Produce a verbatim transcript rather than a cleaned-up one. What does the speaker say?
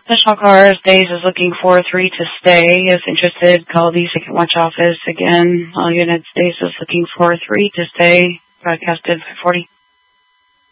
National Cars, Days is looking for three to stay. If interested, call the Second Watch office. Again, all units, Days is looking for three to stay. Broadcasted five forty.